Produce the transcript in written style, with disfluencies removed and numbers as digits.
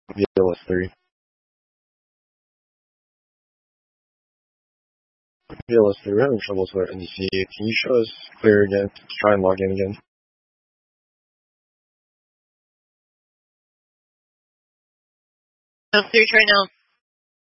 VLS3. VLS3, we're having trouble with our NDC. Can you show us clear again? Try and log in again. I'm clear right now.